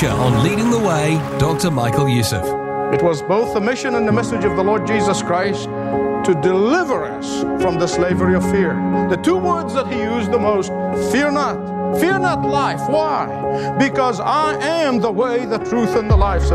teacher on Leading the Way, Dr. Michael Youssef. It was both the mission and the message of the Lord Jesus Christ to deliver us from the slavery of fear. The two words that he used the most, fear not. Fear not life. Why? Because I am the way, the truth, and the life.